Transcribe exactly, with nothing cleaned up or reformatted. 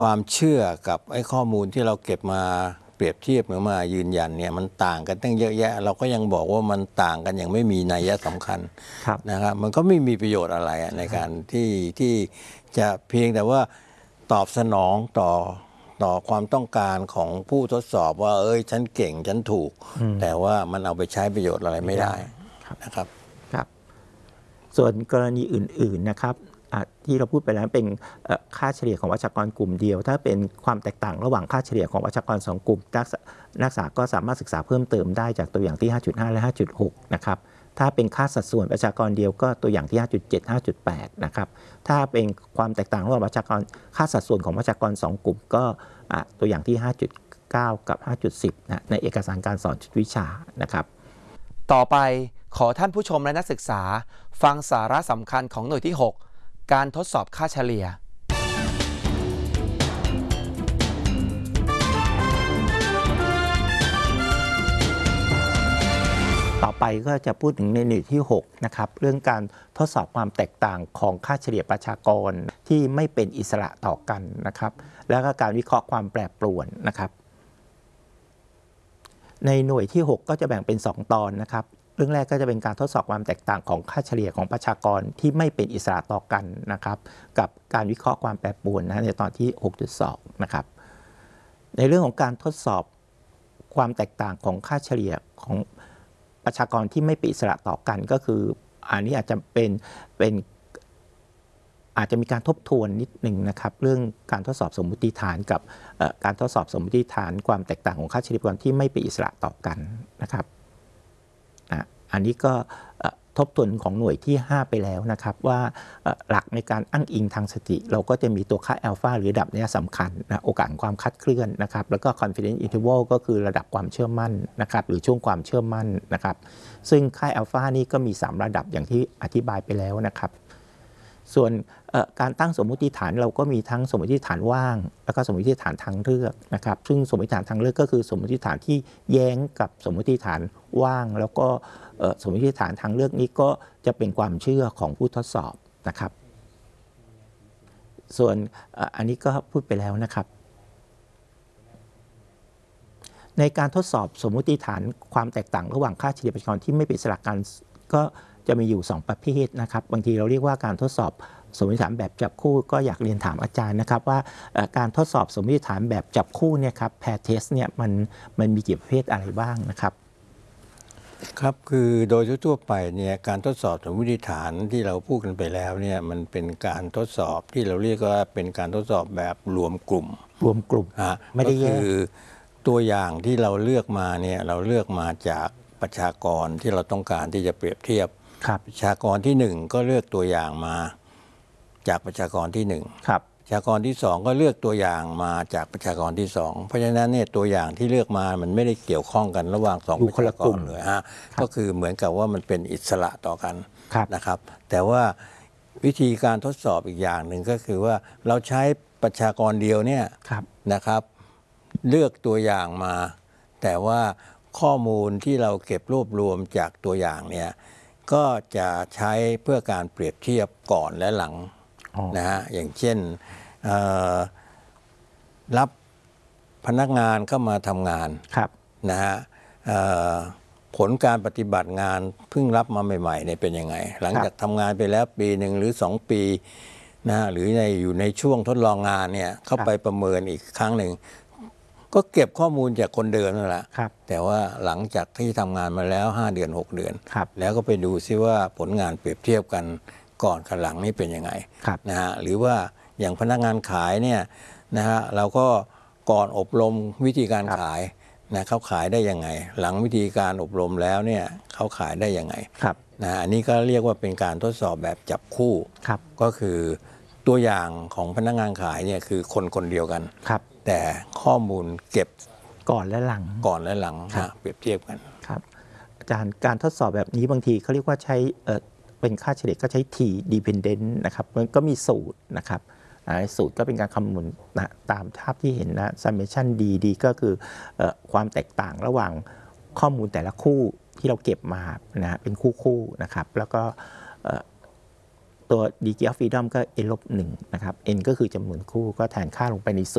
ความเชื่อกับไอ้ข้อมูลที่เราเก็บมาเปรียบเทียบหรือมายืนยันเนี่ยมันต่างกันตั้งเยอะแยะเราก็ยังบอกว่ามันต่างกันอย่างไม่มีนัยสำคัญนะครับมันก็ไม่มีประโยชน์อะไรในการที่ที่จะเพียงแต่ว่าตอบสนองต่อต่อความต้องการของผู้ทดสอบว่าเอ้ยฉันเก่งฉันถูกแต่ว่ามันเอาไปใช้ประโยชน์อะไรไม่ได้นะครับครับส่วนกรณีอื่นๆนะครับที่เราพูดไปแล้วเป็นค่าเฉลี่ยของประชากรกลุ่มเดียวถ้าเป็นความแตกต่างระหว่างค่าเฉลี่ยของประชากรสองกลุ่มนักศึกษาก็สามารถศึกษาเพิ่มเติมได้จากตัวอย่างที่ ห้าจุดห้า และ ห้าจุดหก นะครับถ้าเป็นค่าสัดส่วนประชากรเดียวก็ตัวอย่างที่ ห้าจุดเจ็ด ห้าจุดแปด นะครับถ้าเป็นความแตกต่างระหว่างประชากรค่าสัดส่วนของประชากรสองกลุ่มก็ตัวอย่างที่ ห้าจุดเก้า กับ ห้าจุดสิบ นะในเอกสารการสอนชุดวิชานะครับต่อไปขอท่านผู้ชมและนักศึกษาฟังสาระสำคัญของหน่วยที่หกการทดสอบค่าเฉลี่ยต่อไปก็จะพูดถึงในหน่วยที่หกนะครับเรื่องการทดสอบความแตกต่างของค่าเฉลี่ยประชากรที่ไม่เป็นอิสระต่อกันนะครับแล้วก็การวิเคราะห์ความแปรปรวนนะครับในหน่วยที่หกก็จะแบ่งเป็นสองตอนนะครับเรื่องแรกก็จะเป็นการทดสอบความแตกต่างของค่าเฉลี่ยของประชากรที่ไม่เป็นอิสระต่อกันนะครับกับการวิเคราะห์ความแปรปรวนนะในตอนที่ หกจุดสอง นะครับในเรื่องของการทดสอบความแตกต่างของค่าเฉลี่ยของประชากรที่ไม่เป็นอิสระต่อกันก็คืออันนี้อาจจะเป็นเป็นอาจจะมีการทบทวนนิดหนึ่งนะครับเรื่องการทดสอบสมมุติฐานกับการทดสอบสมมุติฐานความแตกต่างของค่าเฉลี่ยประชากรที่ไม่เป็นอิสระต่อกันนะครับอันนี้ก็ทบทวนของหน่วยที่ห้าไปแล้วนะครับว่าหลักในการอ้างอิงทางสถิติเราก็จะมีตัวค่าอัลฟาหรือระดับนี้สำคัญนะโอกาสความคลาดเคลื่อนนะครับแล้วก็ confidence interval ก็คือระดับความเชื่อมั่นนะครับหรือช่วงความเชื่อมั่นนะครับซึ่งค่าอัลฟานี่ก็มีสามระดับอย่างที่อธิบายไปแล้วนะครับส่วนการตั้งสมมุติฐานเราก็มีทั้งสมมุติฐานว่างแล้วก็สมมุติฐานทางเลือกนะครับซึ่งสมมุติฐานทางเลือกก็คือสมมุติฐานที่แย้งกับสมมุติฐานว่างแล้วก็สมมุติฐานทางเลือกนี้ก็จะเป็นความเชื่อของผู้ทดสอบนะครับส่วนอันนี้ก็พูดไปแล้วนะครับในการทดสอบสมมุติฐานความแตกต่างระหว่างค่าเฉลี่ยประชากรที่ไม่เป็นอิสระกันก็จะมีอยู่สองประเภทนะครับบางทีเราเรียกว่าการทดสอบสมมติฐานแบบจับคู่ก็อยากเรียนถามอาจารย์นะครับว่าการทดสอบสมมติฐานแบบจับคู่เนี่ยครับ pair test เนี่ยมันมันมีกี่ประเภทอะไรบ้างนะครับครับคือโดยทั่วไปเนี่ยการทดสอบสมมติฐานที่เราพูดกันไปแล้วเนี่ยมันเป็นการทดสอบที่เราเรียกว่าเป็นการทดสอบแบบรวมกลุ่มรวมกลุ่มฮะไม่ได้แยกคือตัวอย่างที่เราเลือกมาเนี่ยเราเลือกมาจากประชากรที่เราต้องการที่จะเปรียบเทียบประชากรที่หนึ่งก็เลือกตัวอย่างมาจากประชากรที่หนึ่งประชากรที่สองก็เลือกตัวอย่างมาจากประชากรที่สองเพราะฉะนั้นเนี่ยตัวอย่างที่เลือกมามันไม่ได้เกี่ยวข้องกันระหว่างสองประชากรเลยฮะก็คือเหมือนกับว่ามันเป็นอิสระต่อกันนะครับแต่ว่าวิธีการทดสอบอีกอย่างหนึ่งก็คือว่าเราใช้ประชากรเดียวเนี่ยนะครับเลือกตัวอย่างมาแต่ว่าข้อมูลที่เราเก็บรวบรวมจากตัวอย่างเนี่ยก็จะใช้เพื่อการเปรียบเทียบก่อนและหลังนะฮะอย่างเช่นรับพนักงานเข้ามาทำงานนะฮะผลการปฏิบัติงานเพิ่งรับมาใหม่ๆเนี่ยเป็นยังไงหลังจากทำงานไปแล้วปีหนึ่งหรือสองปีนะฮะหรือในอยู่ในช่วงทดลองงานเนี่ยเข้าไปประเมินอีกครั้งหนึ่งก็เก็บข้อมูลจากคนเดิมนั่นแหละแต่ว่าหลังจากที่ทำงานมาแล้วห้าเดือนหกเดือนแล้วก็ไปดูซิว่าผลงานเปรียบเทียบกันก่อนกับหลังนี่เป็นยังไงนะฮะหรือว่าอย่างพนักงานขายเนี่ยนะฮะเราก็ก่อนอบรมวิธีการขายนะเขาขายได้ยังไงหลังวิธีการอบรมแล้วเนี่ยเขาขายได้ยังไงนะอันนี้ก็เรียกว่าเป็นการทดสอบแบบจับคู่ก็คือตัวอย่างของพนักงานขายเนี่ยคือคนคนเดียวกันแต่ข้อมูลเก็บก่อนและหลังก่อนและหลังเปรียบเทียบกันครับอาจารย์การทดสอบแบบนี้บางทีเขาเรียกว่าใช้เป็นค่าเฉลี่ยก็ใช้ t dependent นะครับมันก็มีสูตรนะครับสูตรก็เป็นการคำนวณนะตามภาพที่เห็นนะ summation d d ก็คือความแตกต่างระหว่างข้อมูลแต่ละคู่ที่เราเก็บมานะเป็นคู่คู่นะครับแล้วก็ตัว degree of freedom ก็ n ลบหนึ่งนะครับ n ก็คือจำนวนคู่ก็แทนค่าลงไปในสูตร